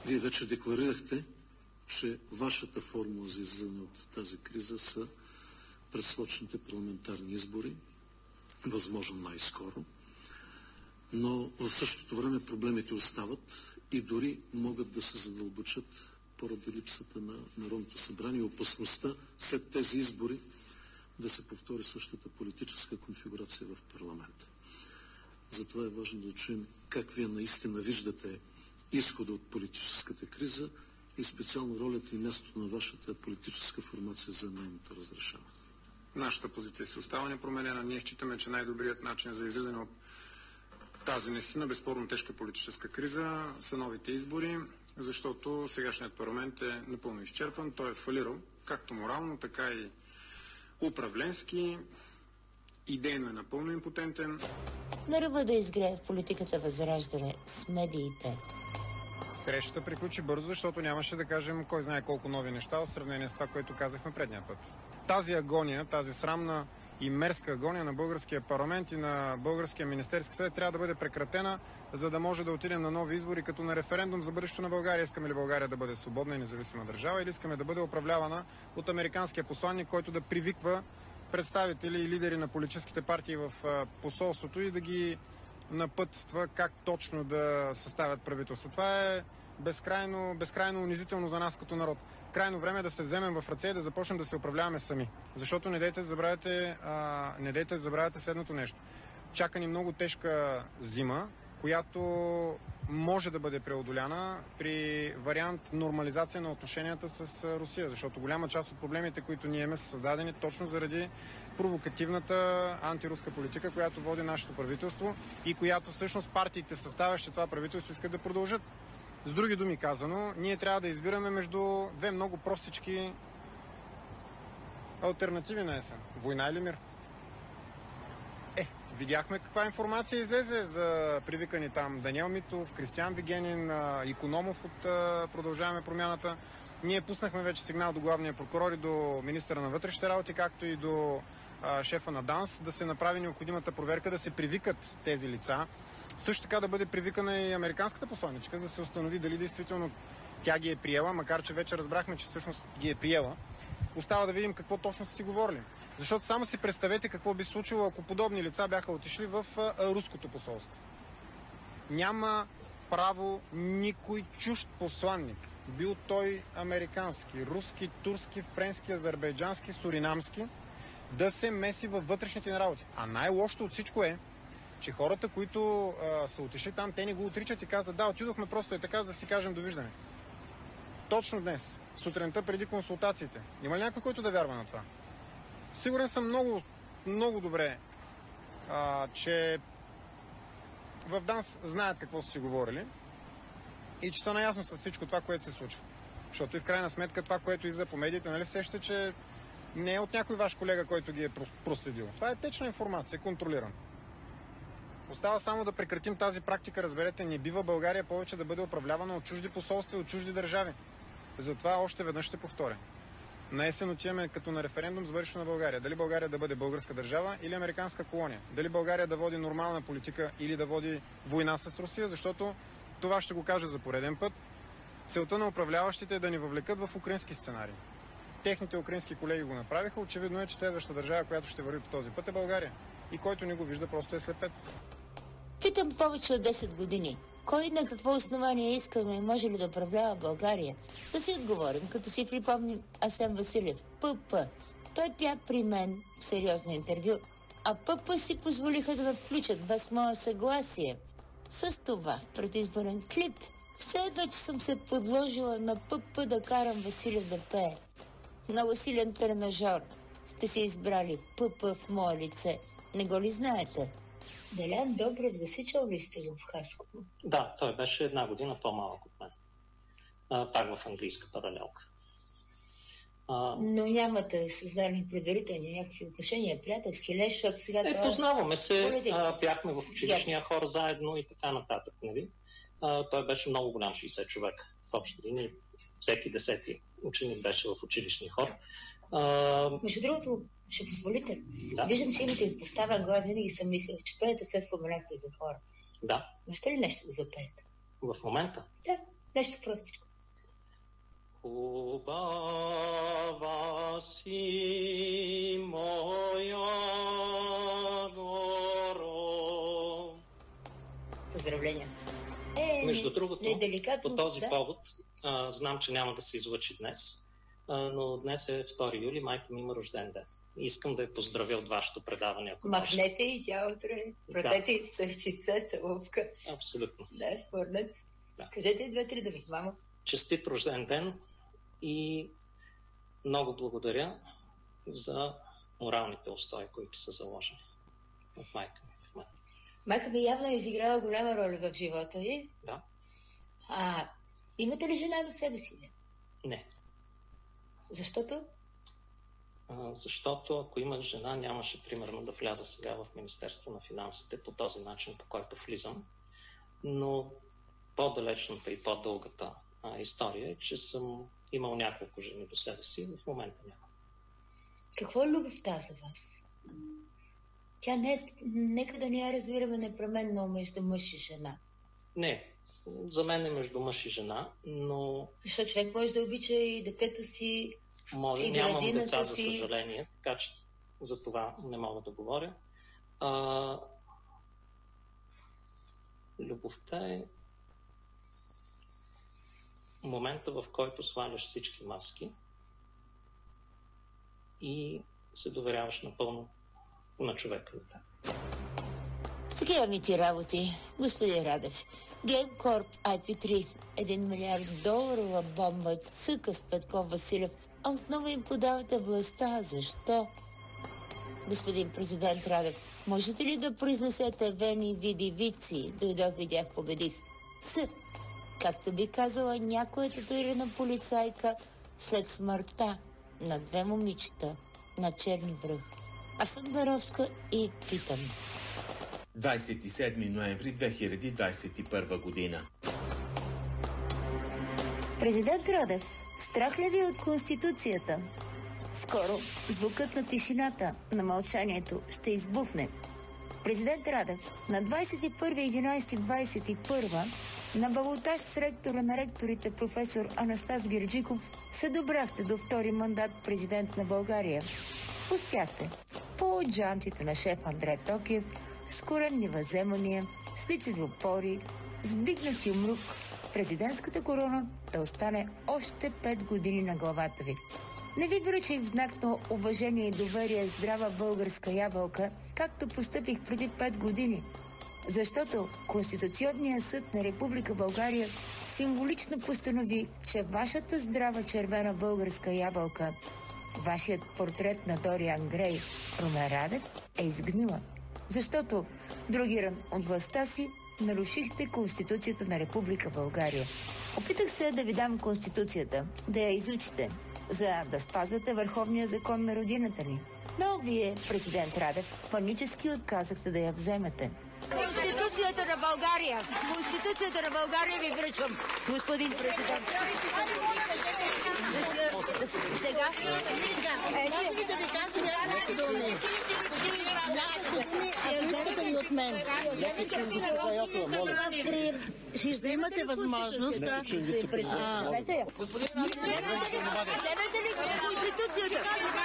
Вие вече декларирахте, че вашата формула за излизане от тази криза са предсрочните парламентарни избори, възможно най-скоро. Но в същото време проблемите остават и дори могат да се задълбочат поради липсата на Народното събрание и опасността след тези избори да се повтори същата политическа конфигурация в парламента. Затова е важно да чуем как вие наистина виждате изхода от политическата криза и специално ролята и мястото на вашата политическа формация за нейното разрешаване. Нашата позиция си остава непроменена. Ние считаме, че най-добрият начин за излизане от тази наистина безспорно тежка политическа криза са новите избори, защото сегашният парламент е напълно изчерпан. Той е фалирал както морално, така и управленски. Идейно е напълно импотентен. На ръба да изгрее в политиката възраждане с медиите. Срещата приключи бързо, защото нямаше да кажем кой знае колко нови неща в сравнение с това, което казахме предния път. Тази агония, тази срамна и мерзка агония на българския парламент и на българския Министерски съвет трябва да бъде прекратена, за да може да отидем на нови избори, като на референдум за бъдещето на България. Искаме ли България да бъде свободна и независима държава или искаме да бъде управлявана от американския посланник, който да привиква представители и лидери на политическите партии в посолството и да ги напътства как точно да съставят правителство. Това е безкрайно унизително за нас като народ. Крайно време е да се вземем в ръце и да започнем да се управляваме сами. Защото не дейте да забравяте следното нещо. Чака ни много тежка зима, която може да бъде преодоляна при вариант нормализация на отношенията с Русия, защото голяма част от проблемите, които ние имаме, са създадени точно заради провокативната антируска политика, която води нашето правителство и която всъщност партиите, съставящи това правителство, искат да продължат. С други думи казано, ние трябва да избираме между две много простички алтернативи на есен. Война или мир? Видяхме каква информация излезе за привикани там Даниел Митов, Кристиан Вигенин, Икономов от Продължаваме промяната. Ние пуснахме вече сигнал до главния прокурор и до министъра на вътрешните работи, както и до шефа на ДАНС, да се направи необходимата проверка, да се привикат тези лица. Също така да бъде привикана и американската посланичка, за да се установи дали действително тя ги е приела, макар че вече разбрахме, че всъщност ги е приела. Остава да видим какво точно са си говорили. Защото само си представете какво би случило, ако подобни лица бяха отишли в руското посолство. Няма право никой чужд посланник, бил той американски, руски, турски, френски, азербайджански, суринамски, да се меси във вътрешните ни работи. А най-лошото от всичко е, че хората, които са отишли там, те не го отричат и казват: да, отидохме просто и така, за да си кажем довиждане. Точно днес, сутринта преди консултациите, има ли някой, който да вярва на това? Сигурен съм много, много добре, че в ДАНС знаят какво са си говорили и че са наясно с всичко това, което се случва. Защото и в крайна сметка това, което излиза по медиите, нали сеща, че не е от някой ваш колега, който ги е проследил. Това е течна информация, контролирана. Остава само да прекратим тази практика, разберете, не бива България повече да бъде управлявана от чужди посолства и от чужди държави. Затова още веднъж ще повторя. На есен отиваме като на референдум за бъдещето на България. Дали България да бъде българска държава или американска колония. Дали България да води нормална политика или да води война с Русия, защото това ще го кажа за пореден път. Целта на управляващите е да ни въвлекат в украински сценарий. Техните украински колеги го направиха. Очевидно е, че следваща държава, която ще върви по този път, е България. И който не го вижда, просто е слепец. Питам повече от 10 години. Кой на какво основание искаме и може ли да управлява България? Да си отговорим, като си припомним Асен Василев, ПП. Той пя при мен в сериозно интервю, а ПП си позволиха да ме включат без мое съгласие. С това в предизборен клип все едно, че съм се подложила на ПП да карам Василев да пее. Много силен тренажор. Сте си избрали ПП в мое лице. Не го ли знаете? Делян Добрев, засичал ли сте го в Хасково? Да, той беше 1 година по-малък от мен. Пак в английска паралелка. Но нямате създали предварителни някакви отношения, приятелски леш, защото сега познаваме се, бяхме в училищния хор заедно и така нататък. Нали? Той беше много голям, 60 човека. В общи линии всеки 10-ти ученик беше в училищния хор. Между другото, ще позволите? Да. Виждам, че имате поставен глас, винаги съм мислила, че пеете, след споменахте за хора. Да. Можете ли нещо да запеете? В момента? Да, Нещо простичко. Хубава си моя горо. Поздравления. Между другото, по този повод, знам, че няма да се излъчи днес, но днес е 2 юли, майка ми има рожден ден. Искам да я поздравя от вашето предаване. Махнете и тя утре. Продете и сърчица, целувка. Абсолютно. Да, върнете се. Да. Кажете и 2-3 думи, мама. Честит рожден ден и много благодаря за моралните устои, които са заложени от майка ми в мен. Майка ми явно е изиграла голяма роля в живота ви. Да. Имате ли жена до себе си? Не. Защото? Защото ако имах жена, нямаше примерно да вляза сега в Министерство на финансите по този начин, по който влизам. Но по-далечната и по-дългата история е, че съм имал няколко жени до себе си, в момента няма. Какво е любовта за вас? Тя нека да не я разбираме непременно между мъж и жена. Не, за мен е между мъж и жена, но... Защото човек може да обича и детето си, може, и нямам деца, си. За съжаление, така че за това не мога да говоря. Любовта е момента, в който сваляш всички маски и се доверяваш напълно на човека. Такива ми ти работи, господин Радев. GameCorp IP3, $1 милиард бомба цъка с Петков Василев, а отново им подавате властта. Защо? Господин президент Радев, можете ли да произнесете вени, види, вици? Дойдох, видях, победих. Както би казала някоя татуирана полицайка след смъртта на 2 момичета на Черни връх. Аз съм Беровска и питам. 27 ноември 2021 година. Президент Радев, страх ли ви от Конституцията? Скоро звукът на тишината, на мълчанието ще избухне. Президент Радев, на 21.11.21 на балотаж с ректора на ректорите професор Анастас Герджиков се добрахте до 2-ти мандат президент на България. Успяхте по джантите на шеф Андрей Токиев, с коремни въземания, с лицеви опори, с вдигнат юмрук, президентската корона да остане още 5 години на главата ви. Не ви връчих в знак на уважение и доверие здрава българска ябълка, както постъпих преди 5 години. Защото Конституционният съд на Република България символично постанови, че вашата здрава червена българска ябълка, вашият портрет на Дориан Грей, Румен Радев, е изгнила. Защото, другиран от властта си, нарушихте Конституцията на Република България. Опитах се да ви дам Конституцията, да я изучите, за да спазвате върховния закон на родината ни. Но вие, президент Радев, панически отказахте да я вземете. Конституцията на България! Конституцията на България ви връчвам, господин президент. Сега? Може ли да ви кажа няколко думи? Ако искате ли от мен? Ще имате възможност да... Вземете ли Конституцията?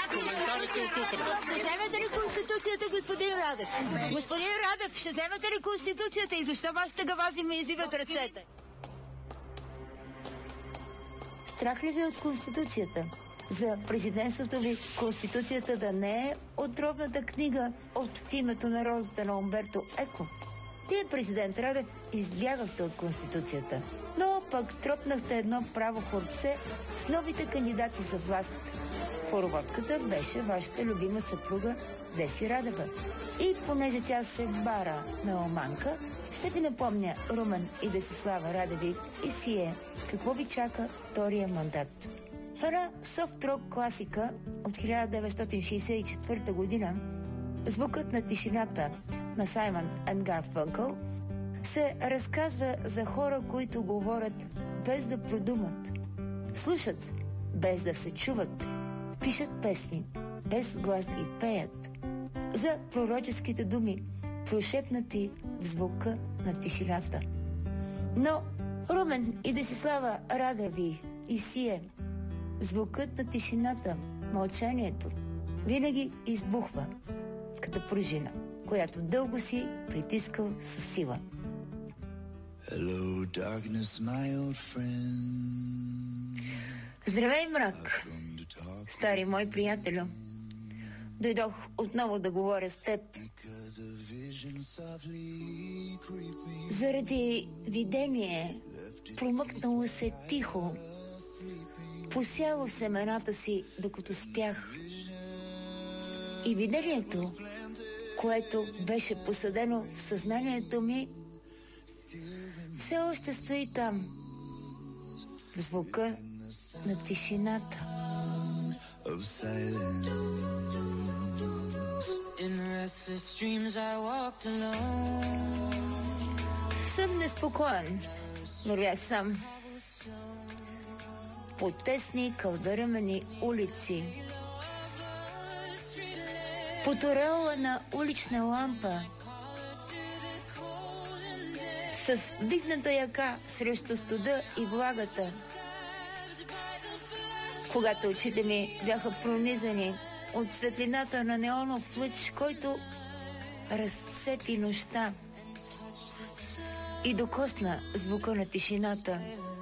Ще вземете ли Конституцията, господин Радев? Господин Радев, ще вземете ли Конституцията и защо вашите гавази ми извиват ръцете? Страх ли ви от Конституцията? За президентството ви Конституцията да не е отровната книга от В името на розата на Умберто Еко. Вие, президент Радев, избягахте от Конституцията, но пък тропнахте едно право хорце с новите кандидати за власт. Хороводката беше вашата любима съпруга Деси Радева. И понеже тя се бара меломанка, ще ви напомня Румен и Десислава Радеви и сие какво ви чака втория мандат. В една софт-рок класика от 1964 година Звукът на тишината на Саймън енд Гарфънкъл се разказва за хора, които говорят без да продумат, слушат без да се чуват, пишат песни без глас да ги пеят, за пророческите думи, прошепнати в звука на тишината. Но Румен и Десислава Радеви и Сие. Звукът на тишината, мълчанието, винаги избухва като пружина, която дълго си притискал със сила. Hello, darkness, my old friend. Здравей, мрак, стари мой приятелю. Дойдох отново да говоря с теб. Заради видение, промъкнало се тихо, посяло в семената си, докато спях. И видението, което беше посадено в съзнанието ми, все още стои там, в звука на тишината. В сън неспокоен вървях сам по тесни кълдърмени улици. Под ореола на улична лампа, с вдигната яка срещу студа и влагата, когато очите ми бяха пронизани от светлината на неонов лъч, който разцепи нощта и докосна звука на тишината.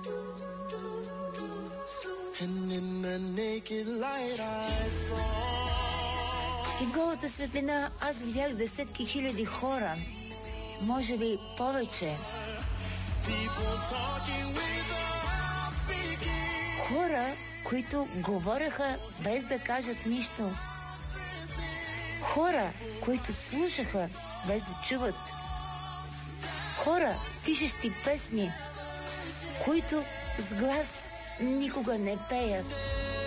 И в голата светлина аз видях десетки хиляди хора, може би повече. Хора, които говореха без да кажат нищо. Хора, които слушаха без да чуват. Хора, пишещи песни, които с глас никога не пеят.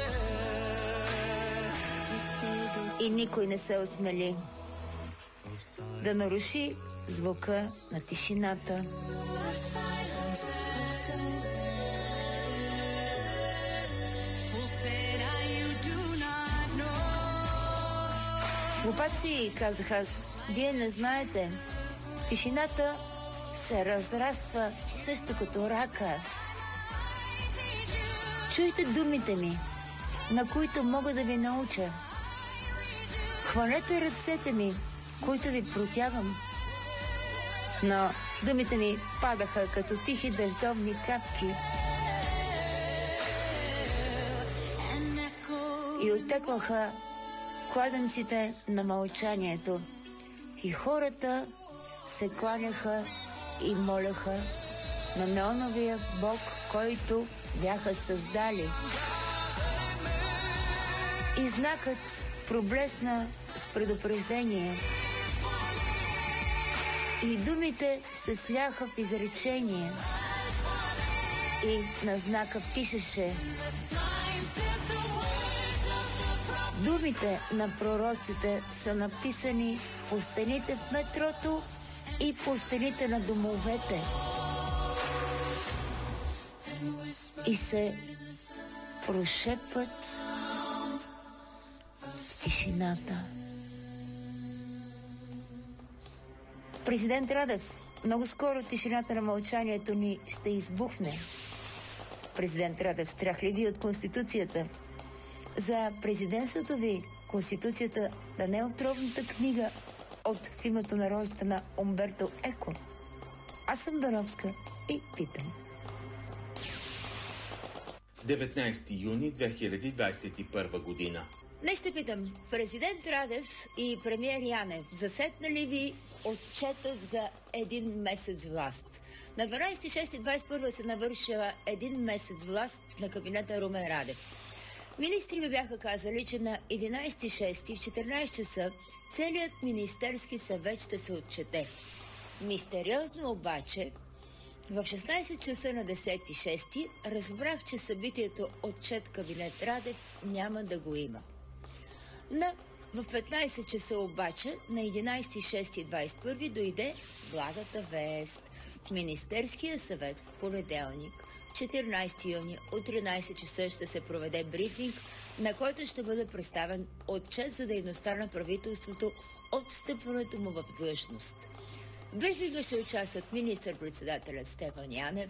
И никой не се осмели да наруши звука на тишината. Глупаци, казах аз, вие не знаете. Тишината се разраства също като рака. Чуйте думите ми, на които мога да ви науча. Хванете ръцете ми, които ви протягам. Но думите ми падаха като тихи дъждовни капки и оттекваха в кладенците на мълчанието. И хората се кланяха и моляха на неоновия Бог, който бяха създали. И знакът проблесна с предупреждение. И думите се сляха в изречение. И на знака пишеше: думите на пророците са написани по стените в метрото и по стените на домовете. И се прошепват в тишината. Президент Радев, много скоро тишината на мълчанието ни ще избухне. Президент Радев, страх ли ви от Конституцията? За президентството ви Конституцията да не е отровната книга от В името на розата на Умберто Еко. Аз съм Беровска и питам. 19 юни 2021 година. Днес ще питам. Президент Радев и премиер Янев, засетнали ви отчетът за един месец власт? На 12.6.21 се навършила един месец власт на кабинета Румен Радев. Министри ми бяха казали, че на 11.6 в 14 часа целият Министерски съвет ще се отчете. Мистериозно обаче, в 16 часа на 10.6 разбрах, че събитието отчет кабинет Радев няма да го има. В 15 часа обаче на 11.6.21 дойде благата вест. В Министерския съвет в понеделник, 14 юни от 13 часа ще се проведе брифинг, на който ще бъде представен отчет за дейността на правителството от встъпването му в длъжност. В брифинга ще участват министър-председателят Стефан Янев,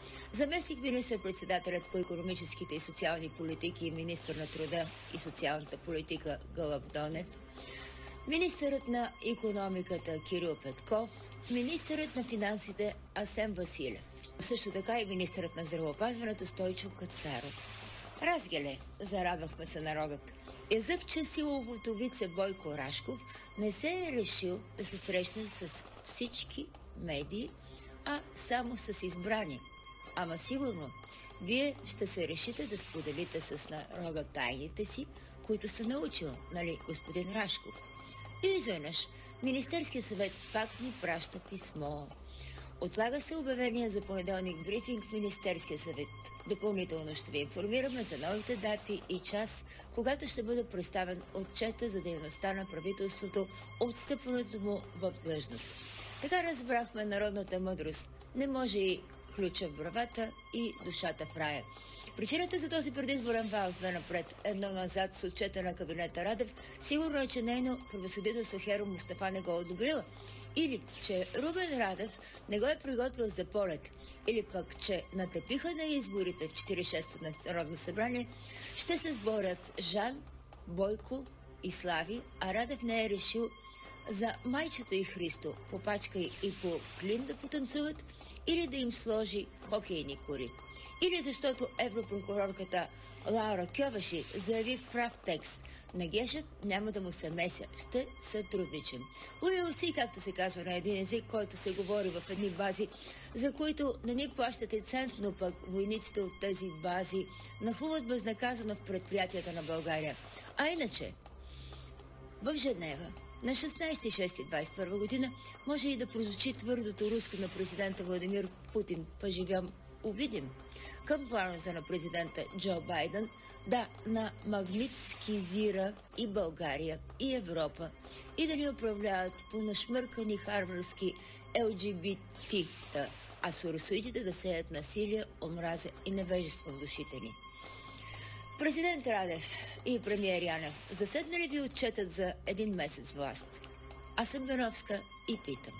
заместник министър-председателят по икономическите и социални политики и министър на труда и социалната политика Гълъб Донев, министърът на икономиката Кирил Петков, министърът на финансите Асен Василев, също така и министърът на здравеопазването Стойчо Кацаров. Разгеле, зарадвахме се народът. Езък, че силовото вице Бойко Рашков не се е решил да се срещне с всички медии, а само с избрани. Ама сигурно, вие ще се решите да споделите с народа тайните си, които сте научил, нали, господин Рашков? И изведнъж Министерския съвет пак ни праща писмо. Отлага се обявение за понеделник брифинг в Министерския съвет. Допълнително ще ви информираме за новите дати и час, когато ще бъде представен отчета за дейността на правителството от встъпването му в длъжност. Така разбрахме народната мъдрост. Не може и ключа в бравата и душата в рая. Причината за този предизборен вал с две напред, едно назад с отчета на кабинета Радев, сигурно е, че нейно превъзходителство Херо Мустафа не го одобрила. Или, че Румен Радев не го е приготвил за полет. Или пък, че на тъпиха на изборите в 46-то Народно събрание ще се сборят Жан, Бойко и Слави, а Радев не е решил за майчето и Христо по пачка и по клин да потанцуват, или да им сложи хокейни кори. Или защото европрокурорката Лаура Кьовеши заяви в прав текст: на Гешев няма да му се меся, ще сътрудничим. Уил си, както се казва на един език, който се говори в едни бази, за които не ни плащате цент, но пък войниците от тези бази нахлуват безнаказано в предприятията на България. А иначе, в Женева на 16.6.21 година може и да прозвучи твърдото руско на президента Владимир Путин: поживем, увидим. Към плановете на президента Джо Байден да намагнитскизира и България, и Европа, и да ни управляват по нашмъркани харварски ЛГБТ-та, а соросоидите да сеят насилие, омраза и невежество в душите ни. Президент Радев и премиер Янев, заседна ли ви отчетат за един месец власт? Аз съм Беновска и питам.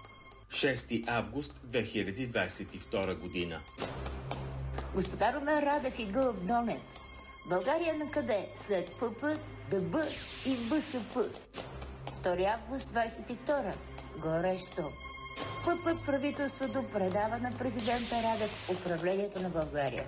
6 август 2022 година. Господа Румен Радев и Гълъб Донев, България на къде? След ПП, ДБ и БСП. 2 август 22. Горещо. ПП правителството предава на президента Радев управлението на България.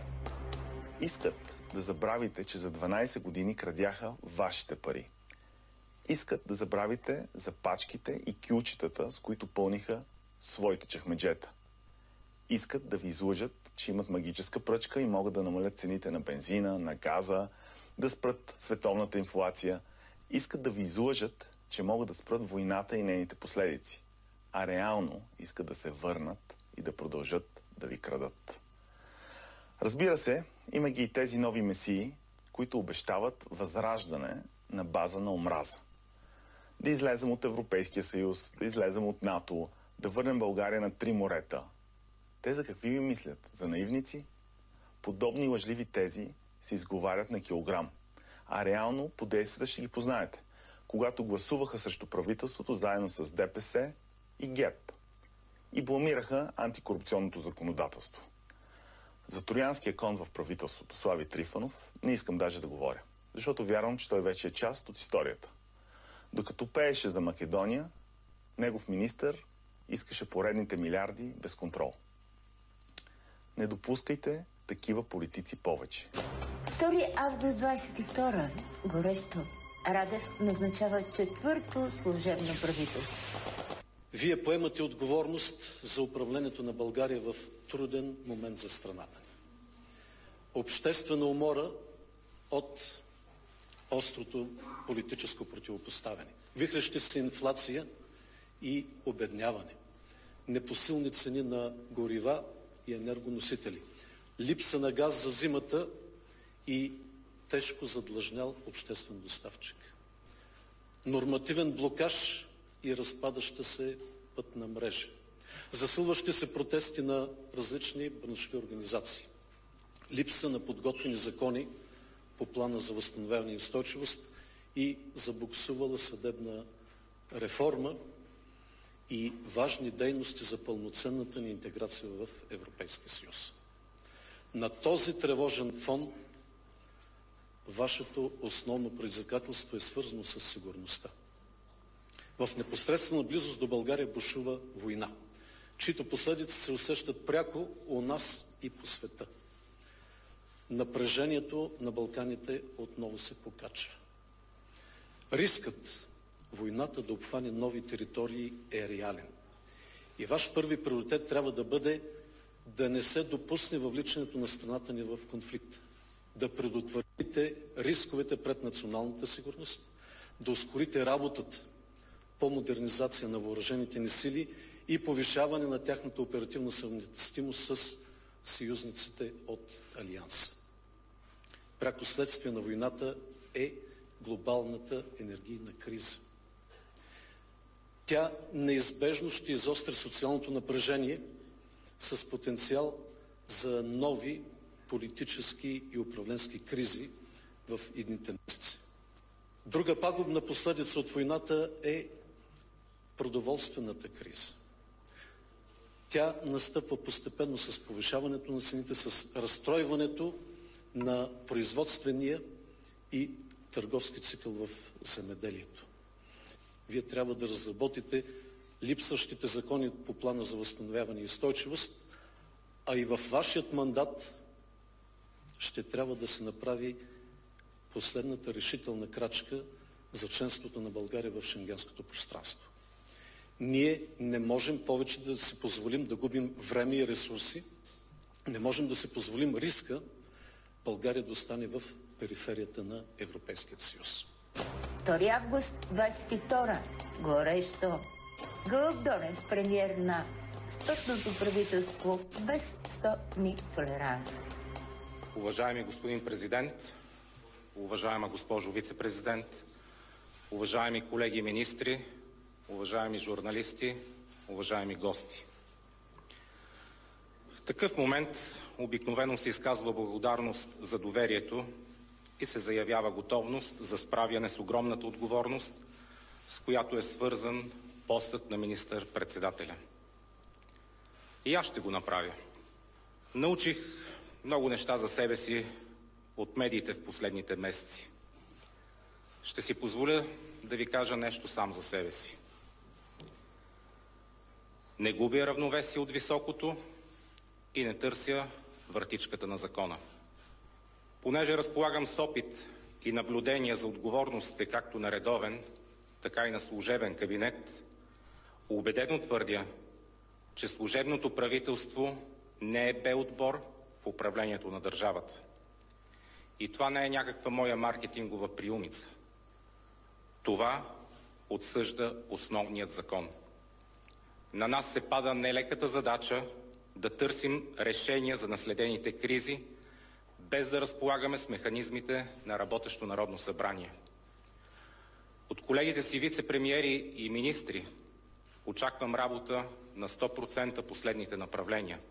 Искат да забравите, че за 12 години крадяха вашите пари. Искат да забравите за пачките и кюлчетата, с които пълниха своите чехмеджета. Искат да ви излъжат, че имат магическа пръчка и могат да намалят цените на бензина, на газа, да спрат световната инфлация. Искат да ви излъжат, че могат да спрат войната и нейните последици. А реално искат да се върнат и да продължат да ви крадат. Разбира се, има ги и тези нови месии, които обещават възраждане на база на омраза. Да излезем от Европейския съюз, да излезем от НАТО, да върнем България на 3 морета. Те за какви ви мислят? За наивници? Подобни лъжливи тези се изговарят на килограм. А реално по действията ще ги познаете, когато гласуваха срещу правителството заедно с ДПС и ГЕРБ и бламираха антикорупционното законодателство. За троянския кон в правителството Слави Трифонов не искам даже да говоря, защото вярвам, че той вече е част от историята. Докато пееше за Македония, негов министър искаше поредните милиарди без контрол. Не допускайте такива политици повече. 2 август 22. Горещо. Радев назначава 4-то служебно правителство. Вие поемате отговорност за управлението на България в труден момент за страната. Обществена умора от острото политическо противопоставяне. Вихрещи се инфлация и обедняване. Непосилни цени на горива и енергоносители. Липса на газ за зимата и тежко задлъжнял обществен доставчик. Нормативен блокаж и разпадаща се пътна мрежа. Засилващи се протести на различни браншови организации. Липса на подготвени закони по плана за възстановяване и устойчивост и забуксувала съдебна реформа и важни дейности за пълноценната ни интеграция в Европейския съюз. На този тревожен фон вашето основно предизвикателство е свързано с сигурността. В непосредствена близост до България бушува война, чието последици се усещат пряко у нас и по света. Напрежението на Балканите отново се покачва. Рискът войната да обхване нови територии е реален. И ваш първи приоритет трябва да бъде да не се допусне въвличането на страната ни в конфликт, да предотвратите рисковете пред националната сигурност, да ускорите работата по модернизация на въоръжените ни сили и повишаване на тяхната оперативна съвместимост с съюзниците от Алианса. Пряко следствие на войната е глобалната енергийна криза. Тя неизбежно ще изостри социалното напрежение с потенциал за нови политически и управленски кризи в идните месеци. Друга пагубна последица от войната е продоволствената криза. Тя настъпва постепенно с повишаването на цените, с разстройването на производствения и търговски цикъл в земеделието. Вие трябва да разработите липсващите закони по плана за възстановяване и устойчивост, а и във вашият мандат ще трябва да се направи последната решителна крачка за членството на България в шенгенското пространство. Ние не можем повече да си позволим да губим време и ресурси, не можем да си позволим риска България да остане в периферията на Европейския съюз. 2 август 22 горещо. Гълъб Донев, премиер на 100-ното правителство без 100 дни толеранс. Уважаеми господин президент, уважаема госпожо вице-президент, уважаеми колеги министри, уважаеми журналисти, уважаеми гости. В такъв момент обикновено се изказва благодарност за доверието и се заявява готовност за справяне с огромната отговорност, с която е свързан постът на министър-председателя. И аз ще го направя. Научих много неща за себе си от медиите в последните месеци. Ще си позволя да ви кажа нещо сам за себе си. Не губя равновесие от високото и не търся вратичката на закона. Понеже разполагам с опит и наблюдения за отговорностите както на редовен, така и на служебен кабинет, убедено твърдя, че служебното правителство не е бе-отбор в управлението на държавата. И това не е някаква моя маркетингова приумица. Това отсъжда основният закон. На нас се пада нелеката задача да търсим решения за наследените кризи, без да разполагаме с механизмите на работещо Народно събрание. От колегите си вице-премиери и министри очаквам работа на 100% последните направления.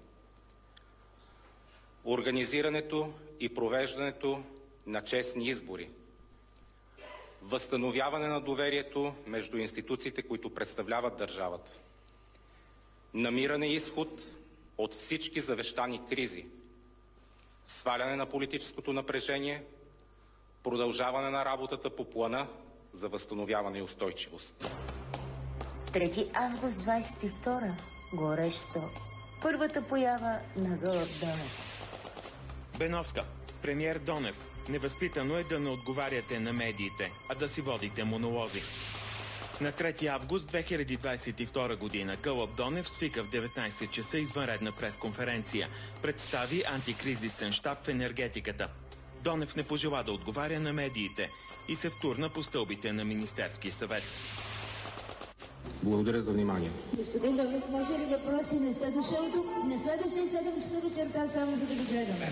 Организирането и провеждането на честни избори. Възстановяване на доверието между институциите, които представляват държавата. Намиране изход от всички завещани кризи. Сваляне на политическото напрежение, продължаване на работата по плана за възстановяване и устойчивост. 3 август 22 горещо. Първата поява на Гълъб Донев. Беновска. Премиер Донев. Невъзпитано е да не отговаряте на медиите, а да си водите монолози. На 3 август 2022 година Гълъб Донев свика в 19 часа извънредна пресконференция. Представи антикризисен щаб в енергетиката. Донев не пожела да отговаря на медиите и се втурна по стълбите на Министерски съвет. Благодаря за внимание. Господин Донев, може ли въпроси? Не сте дошъл тук? Не сме дошли 7 часа вечерта, само за да ви гледаме.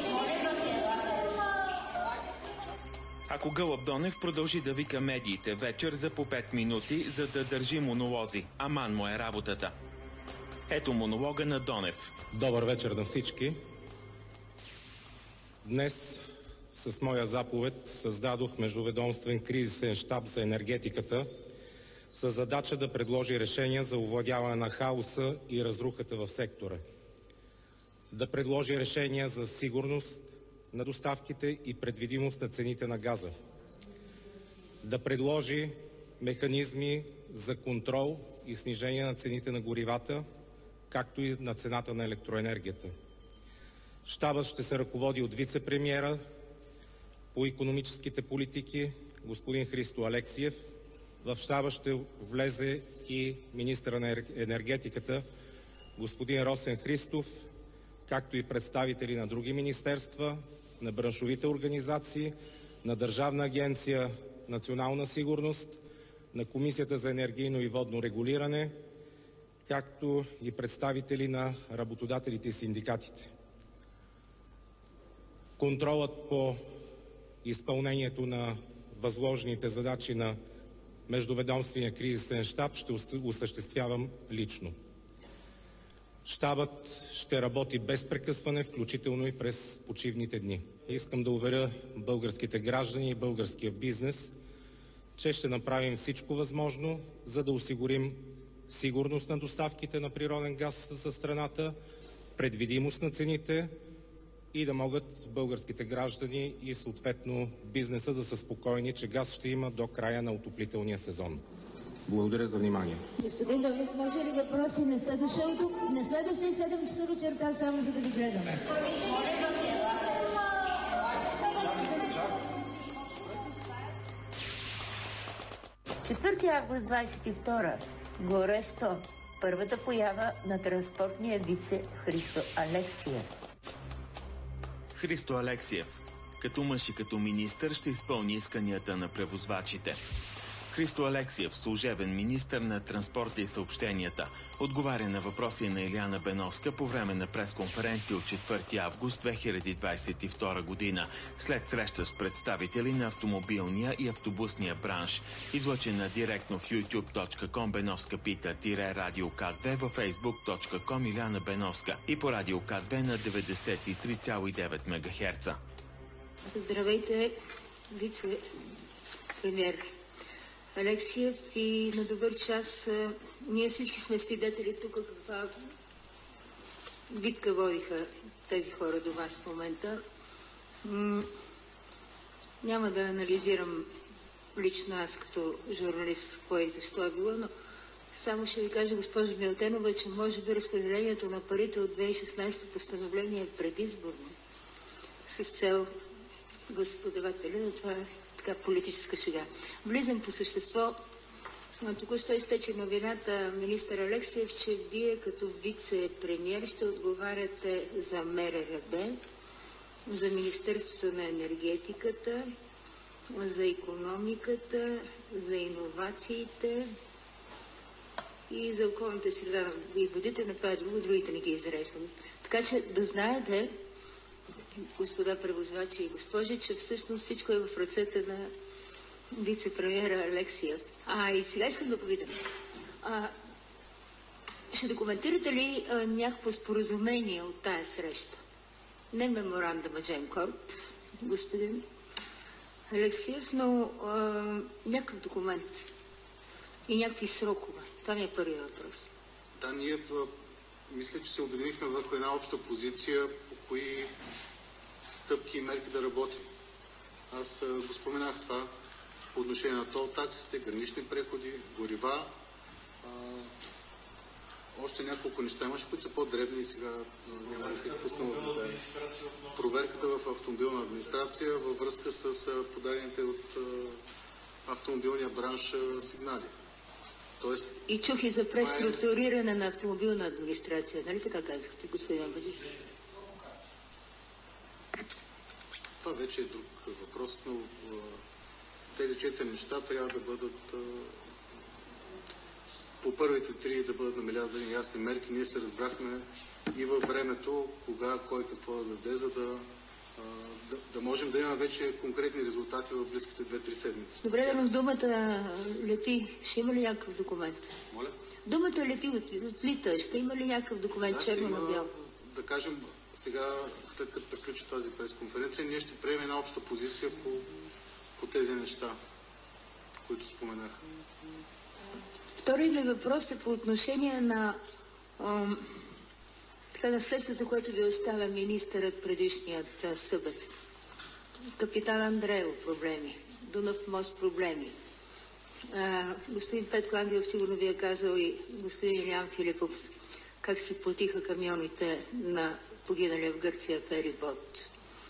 Ако Гълъб Донев продължи да вика медиите вечер за по 5 минути, за да държи монолози, аман му е работата. Ето монолога на Донев. Добър вечер на всички. Днес с моя заповед създадох междуведомствен кризисен щаб за енергетиката с задача да предложи решения за овладяване на хаоса и разрухата в сектора. да предложи решения за сигурност на доставките и предвидимост на цените на газа, да предложи механизми за контрол и снижение на цените на горивата, както и на цената на електроенергията. Щабът ще се ръководи от вице-премиера по икономическите политики господин Христо Алексиев. В щаба ще влезе и министъра на енергетиката господин Росен Христов, както и представители на други министерства, на браншовите организации, на Държавна агенция „Национална сигурност“, на Комисията за енергийно и водно регулиране, както и представители на работодателите и синдикатите. Контролът по изпълнението на възложените задачи на Междуведомствения кризисен щаб ще осъществявам лично. Щабът ще работи без прекъсване, включително и през почивните дни. Искам да уверя българските граждани и българския бизнес, че ще направим всичко възможно, за да осигурим сигурност на доставките на природен газ за страната, предвидимост на цените и да могат българските граждани и съответно бизнеса да са спокойни, че газ ще има до края на отоплителния сезон. Благодаря за внимание. Господин Донев, може ли въпроси? Не сте дошъл тук на следващия 7 часа вечерта, само за да ви гледаме. Четвърти август 22. Горещо. Първата поява на транспортния вице Христо Алексиев. Христо Алексиев, като мъж и като министър, ще изпълни исканията на превозвачите. Христо Алексиев, служебен министър на транспорта и съобщенията, отговаря на въпроси на Илияна Беновска по време на пресконференция от 4 август 2022 година, след среща с представители на автомобилния и автобусния бранш, излъчена директно в youtube.com Беновска пита Радио К2, във facebook.com Илияна Беновска и по Радио К2 на 93,9 МГц. Здравейте, вице-премьер Алексиев, и на добър час. Ние всички сме свидетели тук каква битка водиха тези хора до вас в момента. Няма да анализирам лично аз като журналист кое и защо е било, но само ще ви кажа, госпожо Милтенова, че може би разпределението на парите от 2016 постановление е предизборно с цел господавателя, но това е така политическа шега. Влизам по същество, но току-що изтече новината министър Алексиев, че вие като вице-премиер ще отговаряте за МРРБ, за Министерството на енергетиката, за икономиката, за иновациите и за околната среда и водите. На това е друго, другите не ги изреждам. Така че да знаете, господа превозвачи и госпожи, че всъщност всичко е в ръцете на вице-премиера Алексиев. И сега искам да попитам. Ще документирате ли някакво споразумение от тая среща? Не меморандума Gemcorp, господин Алексиев, но някакъв документ и някакви срокове. Това ми е първият въпрос. Да, ние мисля, че се обединихме върху една обща позиция, по кои стъпки и мерки да работим. Аз го споменах това по отношение на тол таксите, гранични преходи, горива. Още няколко неща имаше, които са по-дребни и сега няма да се впускам в детайли. Проверката в автомобилна администрация във връзка с подадените от автомобилния бранш сигнали. Тоест, и чух и за преструктуриране на автомобилна администрация. Нали така казахте, господин Бадиш? Това вече е друг въпрос, но тези 4 неща трябва да бъдат по първите 3 да бъдат набелязани ясни мерки. Ние се разбрахме и във времето, кога, кой какво да даде, за да можем да имаме вече конкретни резултати в близките 2-3 седмици. Добре, но в думата лети. Ще има ли някакъв документ? Моля? Думата лети отлита. Ще има ли някакъв документ, черно на бяло? Да кажем, сега, след като приключи тази пресконференция, ние ще приемем една обща позиция по тези неща, които споменах. Вторият ми въпрос е по отношение на Така, наследството, което ви оставя министърът предишният Събев. Капитан Андреево проблеми. Дунав мост проблеми. Господин Петко Ангелов сигурно ви е казал и господин Илиян Филипов как се платиха камионите на погиналия в Гърция ферибот.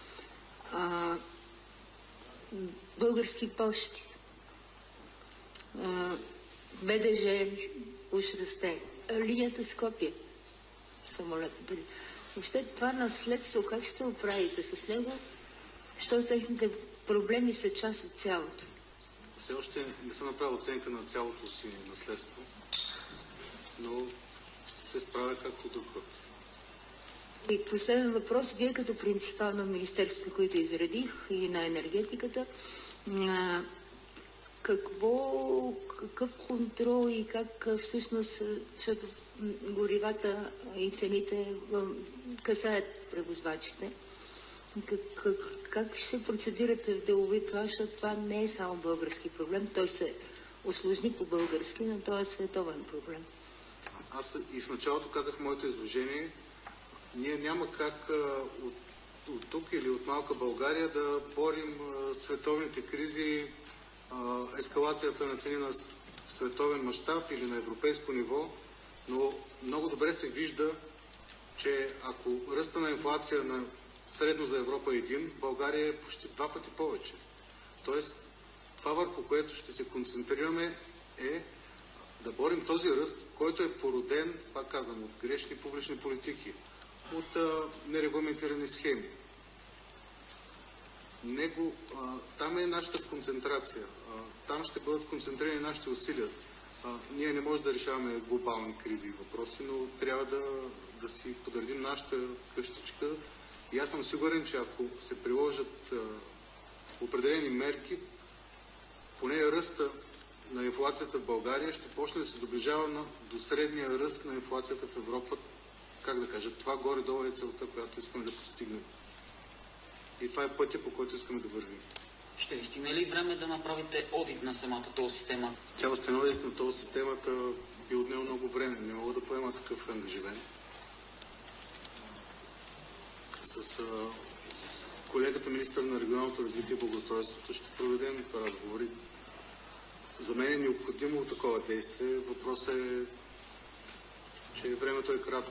Български пощи. БДЖ уж расте. Линията Скопие. Самолет. Въобще това наследство, как ще се оправите с него, защото техните проблеми са част от цялото? Все още не съм направил оценка на цялото си наследство, но ще се справя както друг път. И последен въпрос. Вие като принципал на министерството, които изредих, и на енергетиката, какъв контрол и как всъщност, защото горивата и цените касаят превозвачите, как ще процедирате в делови план, защото това не е само български проблем, той се усложни по-български, но той е световен проблем. Аз и в началото казах в моето изложение, ние няма как от тук или от малка България да борим световните кризи, ескалацията на цени на световен мащаб или на европейско ниво, но много добре се вижда, че ако ръста на инфлация на средно за Европа е 1, България е почти 2 пъти повече. Тоест, това върху което ще се концентрираме е да борим този ръст, който е породен, пак казвам, от грешни публични политики, от нерегламентирани схеми. Там е нашата концентрация. Там ще бъдат концентрирани нашите усилия. Ние не можем да решаваме глобални кризи и въпроси, но трябва да си подредим нашата къщичка. И аз съм сигурен, че ако се приложат определени мерки, поне ръста на инфлацията в България ще почне да се доближава до средния ръст на инфлацията в Европа. Как да кажа, това горе-долу е целта, която искаме да постигнем. И това е пътя, по който искаме да вървим. Ще ви стигне ли време да направите одит на самата тол система? Цялостен одит на тол системата би отнел много време. Не мога да поема такъв ангажимент. С колегата министър на регионалното развитие и благоустройството ще проведем разговори. За мен е необходимо такова действие. Въпросът е, че времето е кратко.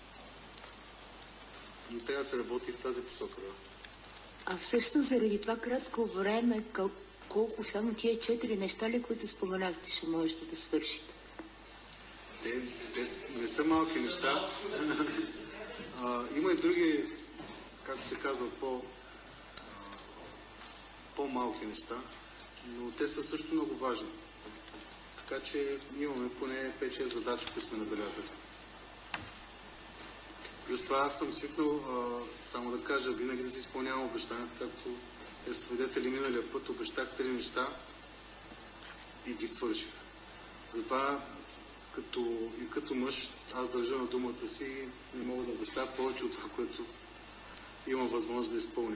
Но трябва да се работи в тази посока. А всъщност заради това кратко време, колко само тия 4 неща ли, които споменахте, ще можете да свършите? Те не са малки неща. Има и други, както се казва, по-малки неща, но те са също много важни. Така че имаме поне 5-6 задачи, които сме набелязали. Плюс това аз съм свикнал, само да кажа, винаги да си изпълнявам обещанията, както те са свидетели миналия път. Обещах 3 неща и ги свърших. Затова като мъж аз държа на думата си и не мога да обещая повече от това, което имам възможност да изпълня.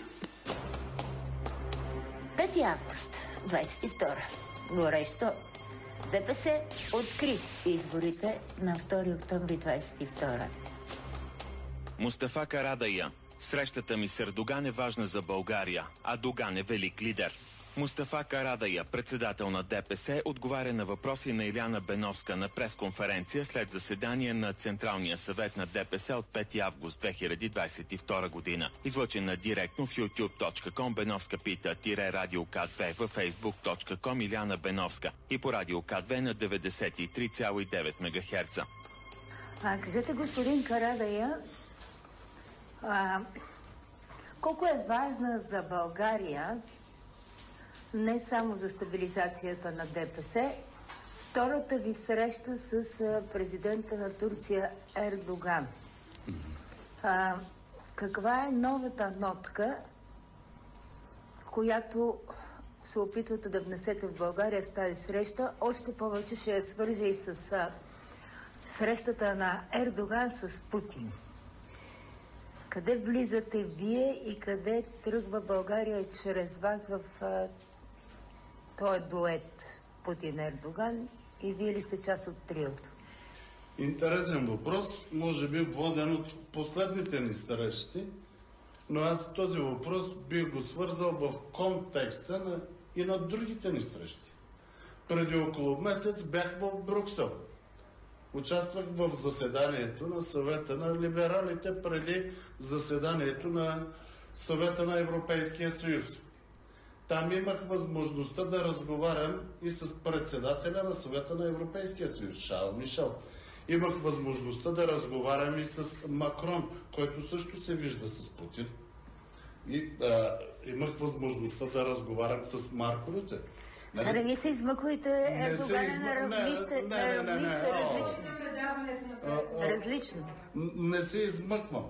5 август 22. Горещо. ДПС откри изборите на 2 октомври 22. Мустафа Карадайъ. Срещата ми с Ердоган е важна за България, а Доган е велик лидер. Мустафа Карадайъ, председател на ДПС, отговаря на въпроси на Иляна Беновска на пресконференция след заседание на Централния съвет на ДПС от 5 август 2022 година. Излъчена директно в youtube.com Беновска пита Радио К2, във facebook.com Иляна Беновска и по Радио К2 на 93,9 МГц. Кажете, господин Карадайъ, колко е важна за България, не само за стабилизацията на ДПС, втората ви среща с президента на Турция Ердоган? Каква е новата нотка, която се опитвате да внесете в България с тази среща? Още повече ще я свържа и с срещата на Ердоган с Путин. Къде влизате вие и къде тръгва България чрез вас в този дует Путин-Ердоган и вие ли сте част от триото? Интересен въпрос, може би воден от последните ни срещи, но аз този въпрос бих го свързал в контекста и на другите ни срещи. Преди около месец бях в Брюксел. Участвах в заседанието на Съвета на либералите преди заседанието на Съвета на Европейския съюз. Там имах възможността да разговарям и с председателя на Съвета на Европейския съюз, Шарл Мишел. Имах възможността да разговарям и с Макрон, който също се вижда с Путин. И имах възможността да разговарям с Марк Рюте. Не ми се измъквайте Ердогана на равнище различно. Не се измъквам.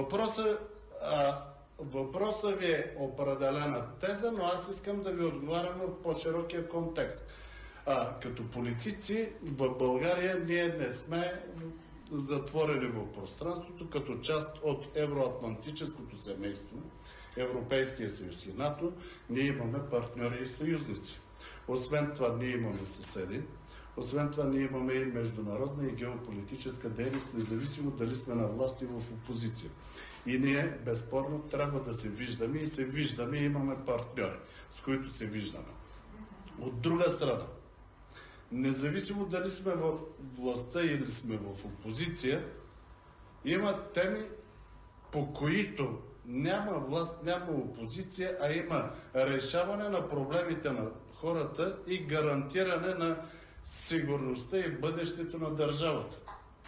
Въпросът ви е определена теза, но аз искам да ви отговарям в по-широкия контекст. Като политици в България ние не сме затворени в пространството, като част от евроатлантическото семейство, Европейския съюз и НАТО, ние имаме партньори и съюзници. Освен това ние имаме съседи, освен това ние имаме и международна и геополитическа дейност, независимо дали сме на власт и в опозиция. И ние безспорно трябва да се виждаме и се виждаме и имаме партньори, с които се виждаме. От друга страна, независимо дали сме в властта или сме в опозиция, има теми, по които няма власт, няма опозиция, а има решаване на проблемите на хората и гарантиране на сигурността и бъдещето на държавата.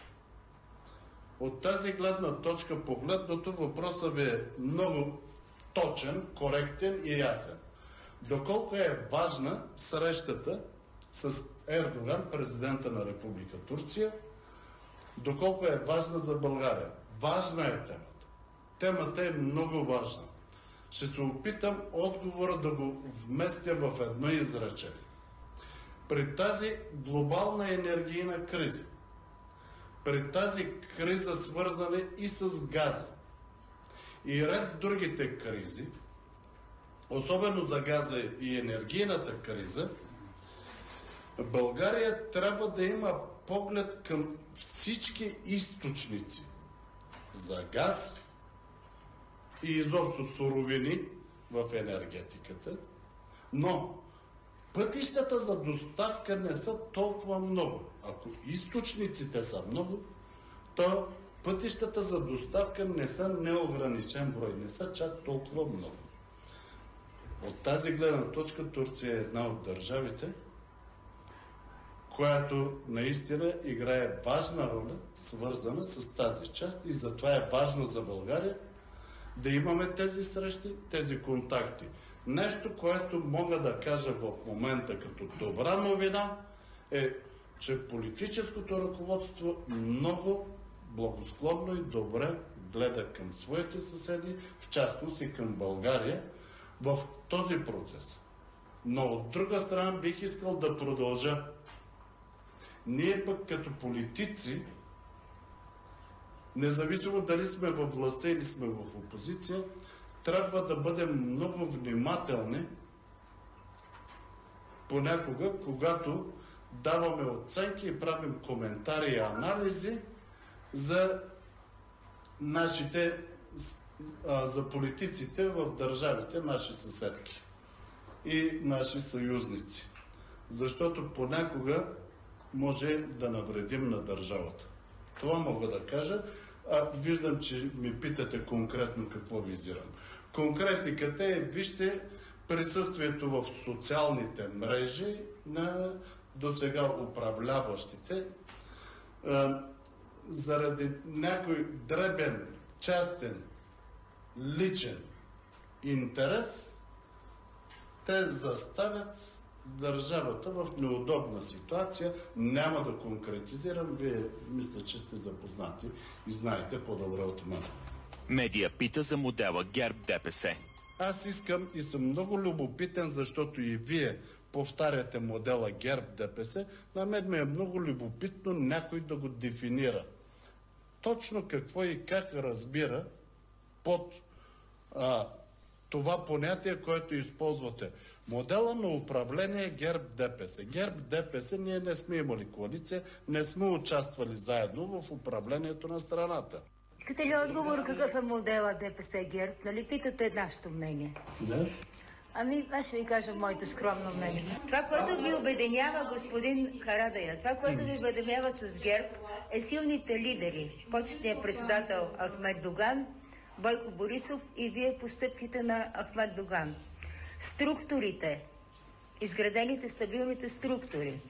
От тази гледна точка погледното, въпросът ви е много точен, коректен и ясен. Доколко е важна срещата с Ердоган, президента на Република Турция, доколко е важна за България. Важна е темата. Темата е много важна. Ще се опитам отговора да го вместя в едно изречение. При тази глобална енергийна криза, при тази криза свързана и с газа и ред другите кризи, особено за газа и енергийната криза, България трябва да има поглед към всички източници за газ и изобщо суровини в енергетиката, но пътищата за доставка не са толкова много. Ако източниците са много, то пътищата за доставка не са неограничен брой, не са чак толкова много. От тази гледна точка Турция е една от държавите, която наистина играе важна роля, свързана с тази част, и затова е важно за България да имаме тези срещи, тези контакти. Нещо, което мога да кажа в момента като добра новина е, че политическото ръководство много благосклонно и добре гледа към своите съседи, в частност и към България в този процес. Но от друга страна бих искал да продължа. Ние пък като политици, независимо дали сме във властта или сме в опозиция, трябва да бъдем много внимателни понякога, когато даваме оценки и правим коментари и анализи за за политиците в държавите, наши съседки и наши съюзници. Защото понякога може да навредим на държавата. Това мога да кажа. Виждам, че ми питате конкретно какво визирам. Конкретиката е, вижте, присъствието в социалните мрежи на досега управляващите заради някой дребен, частен, личен интерес, те заставят държавата в неудобна ситуация. Няма да конкретизирам. Вие мисля, че сте запознати и знаете по-добре от мен. Медия пита за модела ГЕРБ ДПС. Аз искам и съм много любопитен, защото и вие повтаряте модела ГЕРБ ДПС. На мен ми е много любопитно някой да го дефинира. Точно какво и как разбира под това понятие, което използвате. Модела на управление ГЕРБ-ДПС. ГЕРБ-ДПС ние не сме имали коалиция, не сме участвали заедно в управлението на страната. Искате ли отговор какъв е модела ДПС-ГЕРБ? Нали питате нашето мнение? Да. Ами, аз ще ви кажа моето скромно мнение. Това, което ви обединява, господин Карадайъ, това, което ви обединява с ГЕРБ, е силните лидери. Почетният председател Ахмед Доган, Бойко Борисов и вие по стъпките на Ахмед Доган. Структурите, изградените стабилните структури,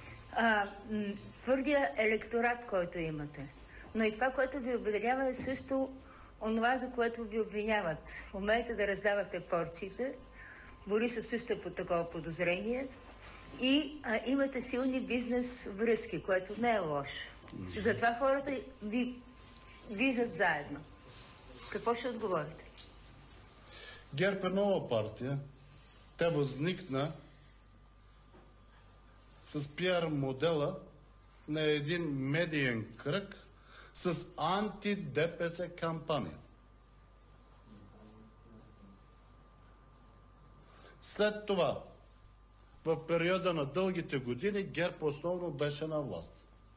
твърдия електорат, който имате. Но и това, което ви обединява, е също онова, за което ви обвиняват. Умеете да раздавате порциите. Борисов също е под такова подозрение. И имате силни бизнес връзки, което не е лошо. Затова хората ви виждат заедно. Какво ще отговорите? ГЕРБ е нова партия. Тя възникна с пиар модела на един медиен кръг с анти-ДПС кампания. След това, в периода на дългите години, ГЕРБ основно беше на власт.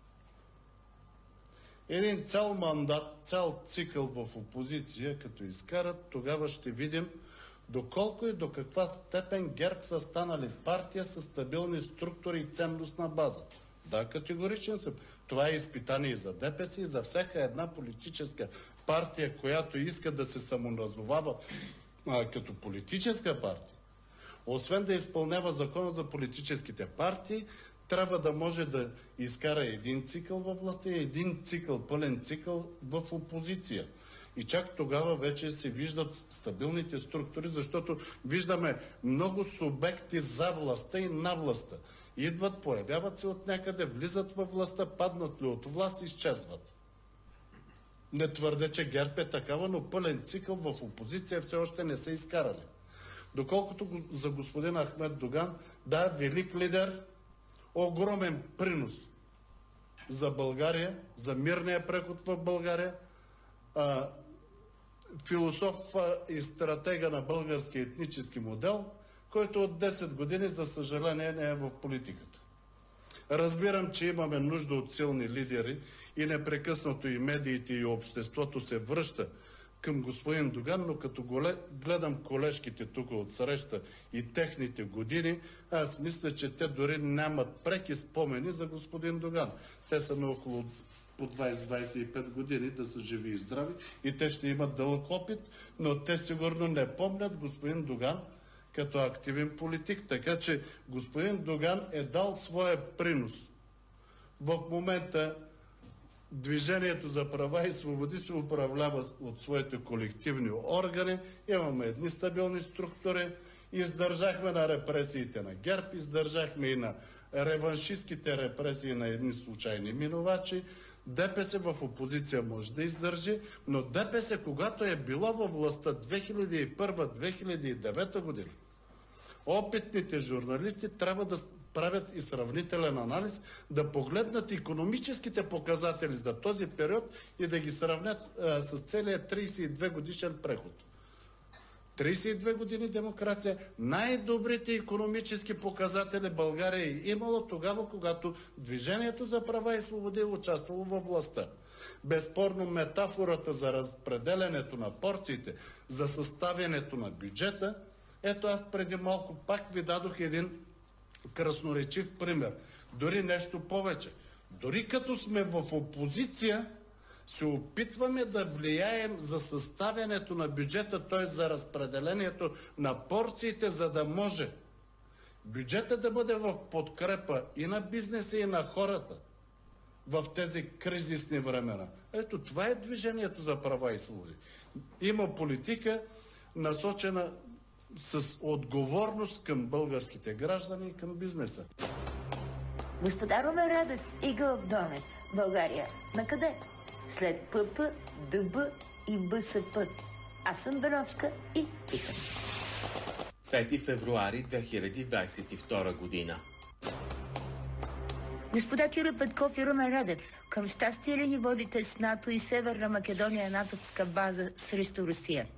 Един цял мандат, цял цикъл в опозиция, като изкарат, тогава ще видим доколко и до каква степен ГЕРБ са станали партия с стабилни структури и ценностна база. Да, категоричен съм. Това е изпитание и за ДПС, и за всяка една политическа партия, която иска да се самоназовава като политическа партия. Освен да изпълнява закона за политическите партии, трябва да може да изкара един цикъл във властта и един цикъл, пълен цикъл в опозиция. И чак тогава вече се виждат стабилните структури, защото виждаме много субекти за властта и на властта. Идват, появяват се от някъде, влизат във властта, паднат ли от власт, изчезват. Не твърде, че ГЕРБ е такава, но пълен цикъл в опозиция все още не са изкарали. Доколкото за господин Ахмед Доган, да, велик лидер, огромен принос за България, за мирния преход в България, философ и стратега на българския етнически модел, който от 10 години, за съжаление, не е в политиката. Разбирам, че имаме нужда от силни лидери и непрекъснато и медиите и обществото се връща към господин Доган, но като гледам колежките тук от среща и техните години, аз мисля, че те дори нямат преки спомени за господин Доган. Те са на около по 20-25 години, да са живи и здрави и те ще имат дълъг опит, но те сигурно не помнят господин Доган като активен политик. Така че господин Доган е дал своя принос. В момента Движението за права и свободи се управлява от своите колективни органи. Имаме едни стабилни структури. Издържахме на репресиите на ГЕРБ, издържахме и на реваншистските репресии на едни случайни минувачи. ДПС в опозиция може да издържи, но ДПС, когато е било във властта 2001-2009 година, опитните журналисти трябва да правят и сравнителен анализ, да погледнат икономическите показатели за този период и да ги сравнят с целия 32 годишен преход. 32 години демокрация, най-добрите икономически показатели България е имала тогава, когато Движението за права и свободи е участвало във властта. Безспорно метафората за разпределянето на порциите, за съставянето на бюджета, ето аз преди малко пак ви дадох един красноречив пример. Дори нещо повече. Дори като сме в опозиция, се опитваме да влияем за съставянето на бюджета, т.е. за разпределението на порциите, за да може бюджета да бъде в подкрепа и на бизнеса, и на хората в тези кризисни времена. Ето това е Движението за права и свободи. Има политика насочена с отговорност към българските граждани и към бизнеса. Господа Румен Радев и Гълъб Донев, България. На къде? След ПП, ДБ и БСП. Аз съм Беновска и питам. 5 февруари 2022 година. Господа Кирил Петков и Румен Радев, към щастие ли ни водите с НАТО и Северна Македония натовска база срещу Русия?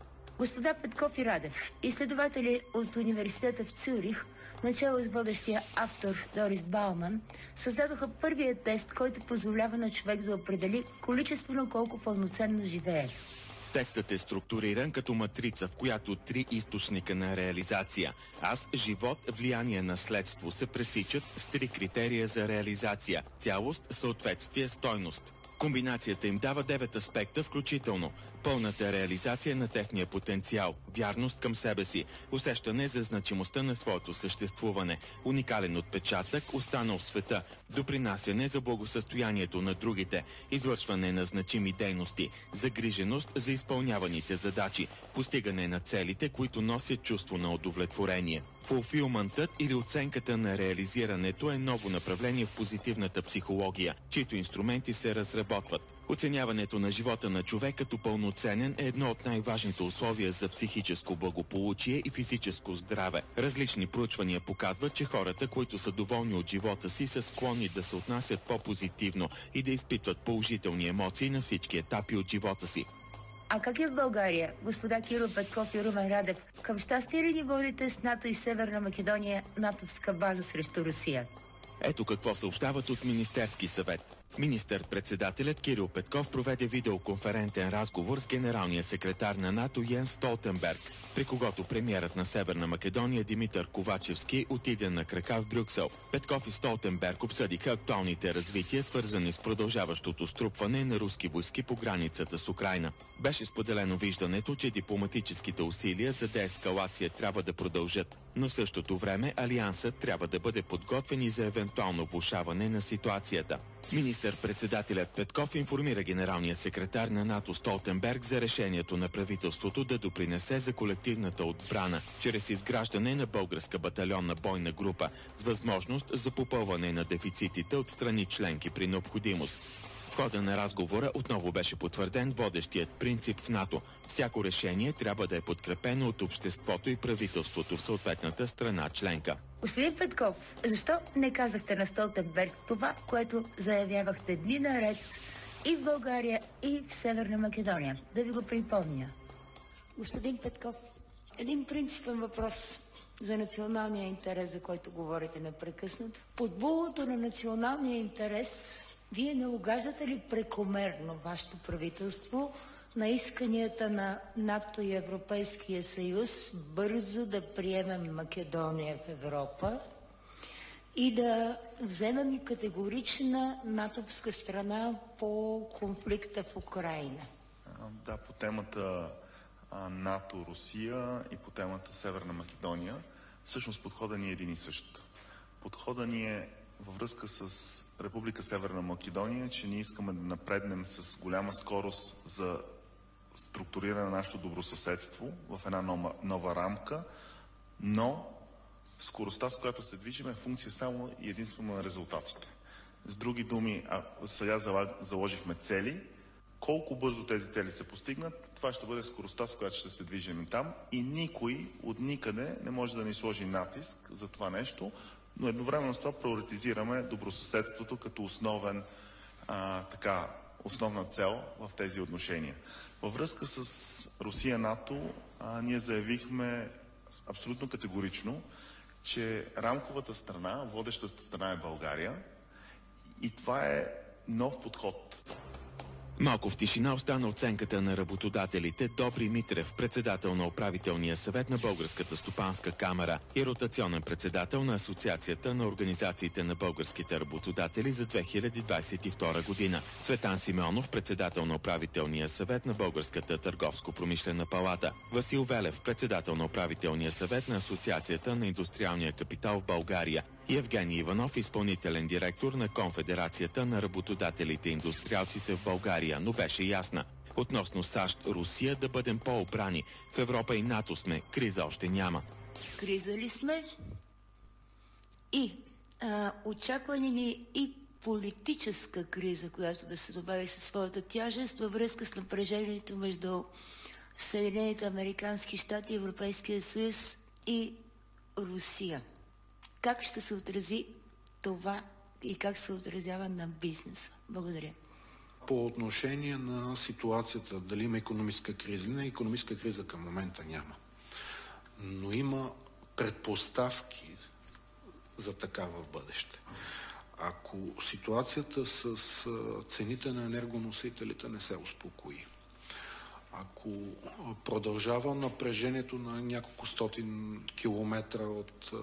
Господа Петков и Радев, изследователи от университета в Цюрих, начало с водещия автор Дорис Бауман, създадоха първия тест, който позволява на човек да определи количествено колко пълноценно живее. Тестът е структуриран като матрица, в която 3 източника на реализация – аз, живот, влияние, наследство се пресичат с 3 критерия за реализация – цялост, съответствие, стойност. Комбинацията им дава 9 аспекта, включително пълната реализация на техния потенциал, вярност към себе си, усещане за значимостта на своето съществуване, уникален отпечатък, останал в света, допринасяне за благосъстоянието на другите, извършване на значими дейности, загриженост за изпълняваните задачи, постигане на целите, които носят чувство на удовлетворение. Фулфилментът или оценката на реализирането е ново направление в позитивната психология, чието инструменти се разработват. Оценяването на живота на човек като пълноценен е едно от най-важните условия за психическо благополучие и физическо здраве. Различни проучвания показват, че хората, които са доволни от живота си, са склонни да се отнасят по-позитивно и да изпитват положителни емоции на всички етапи от живота си. А как е в България, господа Кирил Петков и Румен Радев? Към щастие ли ни водите с НАТО и Северна Македония натовска база срещу Русия? Ето какво съобщават от Министерски съвет. Министър-председателят Кирил Петков проведе видеоконферентен разговор с генералния секретар на НАТО Йенс Столтенберг, при когото премиерът на Северна Македония Димитър Ковачевски отиде на крака в Брюксел. Петков и Столтенберг обсъдиха актуалните развития, свързани с продължаващото струпване на руски войски по границата с Украйна. Беше споделено виждането, че дипломатическите усилия за деескалация трябва да продължат, но в същото време Алиансът трябва да бъде подготвен и за евентуално влошаване на ситуацията. Министър-председателят Петков информира генералния секретар на НАТО Столтенберг за решението на правителството да допринесе за колективната отбрана чрез изграждане на българска батальонна бойна група с възможност за попълване на дефицитите от страни членки при необходимост. В хода на разговора отново беше потвърден водещият принцип в НАТО. Всяко решение трябва да е подкрепено от обществото и правителството в съответната страна членка. Господин Петков, защо не казахте на Столтенберг това, което заявявахте дни наред и в България, и в Северна Македония? Да ви го припомня. Господин Петков, един принципен въпрос за националния интерес, за който говорите непрекъснато. Под булото на националния интерес вие не угаждате ли прекомерно вашето правителство на исканията на НАТО и Европейския съюз бързо да приемем Македония в Европа и да вземем категорична натовска страна по конфликта в Украйна? Да, по темата НАТО-Русия и по темата Северна Македония, всъщност подходът ни е един и същ. Подходът ни е във връзка с Република Северна Македония, че ние искаме да напреднем с голяма скорост за структуриране на нашето добросъседство в една нова рамка, но скоростта, с която се движим, е функция само и единствено на резултатите. С други думи, сега заложихме цели. Колко бързо тези цели се постигнат, това ще бъде скоростта, с която ще се движим там и никой от никъде не може да ни сложи натиск за това нещо, но едновременно с това приоритизираме добросъседството като основна цел в тези отношения. Във връзка с Русия-НАТО, ние заявихме абсолютно категорично, че рамковата страна, водещата страна е България и това е нов подход. Малко в тишина остана оценката на работодателите Добри Митрев, председател на управителния съвет на Българската стопанска камара и ротационен председател на Асоциацията на организациите на българските работодатели за 2022 година. Цветан Симеонов, председател на управителния съвет на Българската търговско-промишлена палата. Васил Велев, председател на управителния съвет на Асоциацията на индустриалния капитал в България. И Евгений Иванов, изпълнителен директор на Конфедерацията на работодателите и индустриалците в България, но беше ясна. Относно САЩ-Русия да бъдем по-обрани. В Европа и НАТО сме. Криза още няма. Криза ли сме? И очаквани ни и политическа криза, която да се добави със своята тяжест във връзка с напрежението между Съединените американски щати, Европейския съюз и Русия. Как ще се отрази това и как се отразява на бизнеса? Благодаря. По отношение на ситуацията, дали има икономическа криза или не, икономическа криза към момента няма. Но има предпоставки за такава в бъдеще. Ако ситуацията с цените на енергоносителите не се успокои, ако продължава напрежението на няколко стотин километра от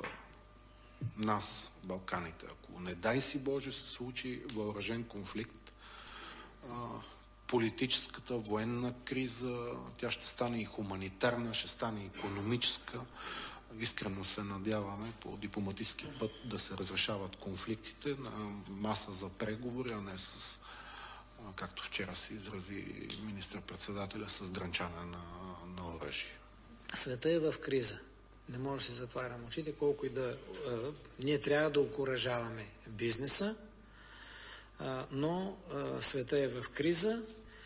нас, Балканите, ако не дай си Боже се случи въоръжен конфликт, политическата, военна криза, тя ще стане и хуманитарна, ще стане и икономическа. Искрено се надяваме по дипломатически път да се разрешават конфликтите на маса за преговори, а не с, както вчера се изрази министър-председателя, с дрънчане на оръжие. Света е в криза. Не може да си затварям очите, колко и да... Ние трябва да окуражаваме бизнеса, но света е в криза.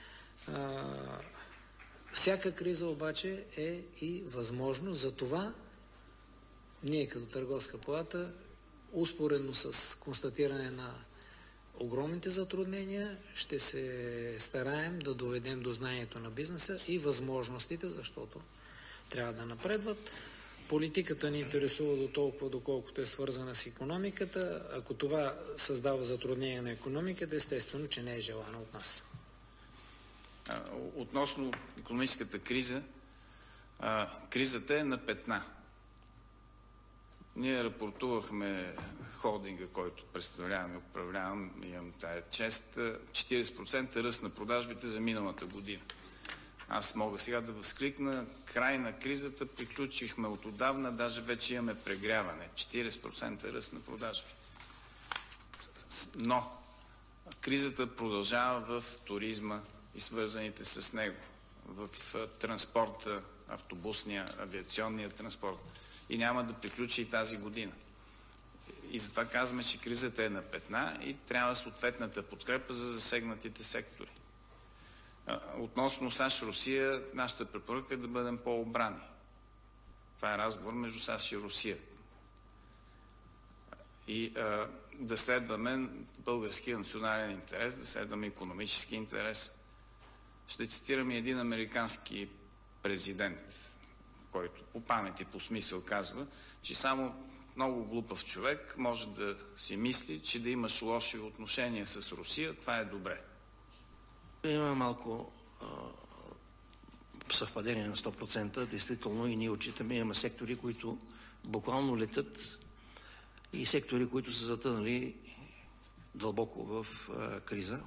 Всяка криза обаче е и възможност. За това ние като търговска палата, успоредно с констатиране на огромните затруднения, ще се стараем да доведем до знанието на бизнеса и възможностите, защото трябва да напредват. Политиката ни интересува до толкова, доколкото е свързана с икономиката. Ако това създава затруднение на икономиката, естествено, че не е желано от нас. Относно икономическата криза, кризата е на петна. Ние рапортувахме холдинга, който представлявам и управлявам, имам тая чест, 40% ръст на продажбите за миналата година. Аз мога сега да възкликна, край на кризата, приключихме от отдавна, даже вече имаме прегряване. 40% ръст на продажби. Но кризата продължава в туризма и свързаните с него, в транспорта, автобусния, авиационния транспорт. И няма да приключи и тази година. И затова казваме, че кризата е на петна и трябва съответната подкрепа за засегнатите сектори. Относно САЩ-Русия, нашата препоръка е да бъдем по-обрани. Това е разговор между САЩ и Русия. И да следваме българския национален интерес, да следваме икономически интерес. Ще цитирам и един американски президент, който по памет и по смисъл казва, че само много глупав човек може да си мисли, че да имаш лоши отношения с Русия, това е добре. Има малко съвпадение на 100%. Действително и ние отчитаме, имаме сектори, които буквално летят и сектори, които са затънали дълбоко в криза.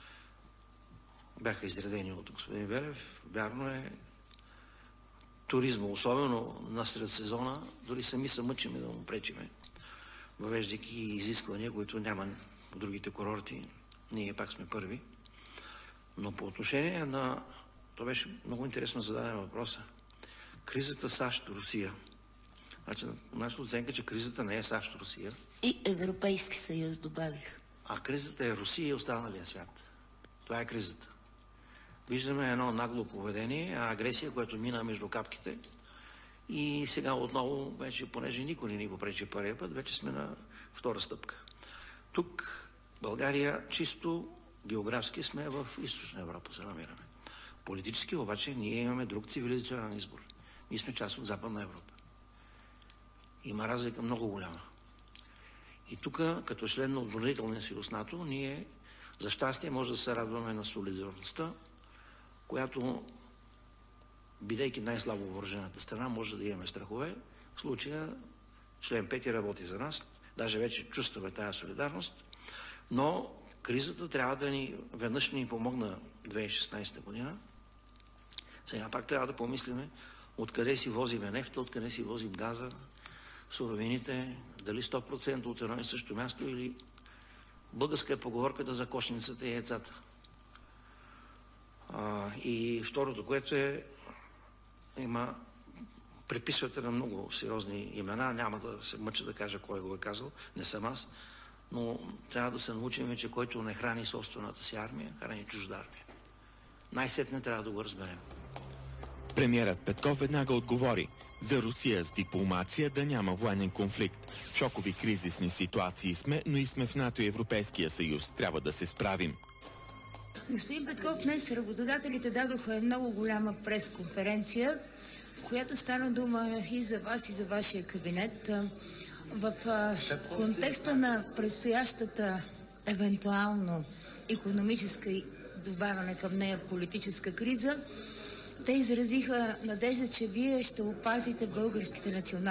Бяха изредени от господин Велев. Вярно е. Туризма, особено насред сезона, дори сами се мъчиме да му пречиме, въвеждайки изисквания, които няма в другите курорти. Ние пак сме първи. Но по отношение на... То беше много интересно зададен въпроса. Кризата САЩ-Русия. Значи, нашата оценка, че кризата не е САЩ-Русия. И Европейски съюз добавих. А кризата е Русия и останалия свят. Това е кризата. Виждаме едно нагло поведение, агресия, която мина между капките. И сега отново, вече, понеже никой не ни го пречи първия път, вече сме на втора стъпка. Тук България чисто географски сме в Източна Европа, се намираме. Политически обаче ние имаме друг цивилизационен избор. Ние сме част от Западна Европа. Има разлика много голяма. И тук, като член на отбранителния съюз НАТО, ние за щастие може да се радваме на солидарността, която, бидейки най-слабо въоръжената страна, може да имаме страхове. В случая член 5 работи за нас. Даже вече чувстваме тази солидарност. Но кризата трябва да ни, веднъж ни помогна 2016 година. Сега пак трябва да помислиме откъде си возиме нефта, откъде си возим газа, суровините, дали 100% от едно и също място или българска е поговорката за кошницата и яйцата. И второто, което е, има приписвате на много сериозни имена, няма да се мъча да кажа кой го е казал, не съм аз, но трябва да се научим, че който не храни собствената си армия, храни чужда армия. Най-сетне трябва да го разберем. Премиерът Петков веднага отговори: за Русия с дипломация да няма военен конфликт. В шокови кризисни ситуации сме, но и сме в НАТО и Европейския съюз. Трябва да се справим. Господин Петков, днес работодателите дадоха много голяма пресконференция, в която стана дума и за вас, и за вашия кабинет. В контекста на предстоящата евентуално икономическа и добавяне към нея политическа криза, те изразиха надежда, че вие ще опазите българските национални